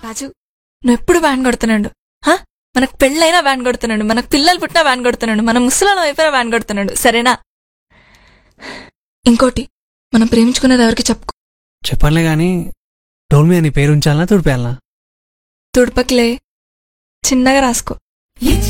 రాజు నువ్వు ఎప్పుడు వ్యాన్ కొడుతున్నాడు? మనకు పెళ్ళైనా వ్యాన్ కొడుతున్నాడు, మనకు పిల్లలు పుట్టినా వ్యాన్ కొడుతున్నాడు, మన ముసలాం అయిపోయినా వ్యాన్ కొడుతున్నాడు, సరేనా? ఇంకోటి, మనం ప్రేమించుకునేది ఎవరికి చెప్పుకో. చెప్పనులే గాని డోల్ మీద నీ పేరు ఉంచాలనా తుడిపేయాలనా? తుడుపకిలే, చిన్నగా రాసుకో.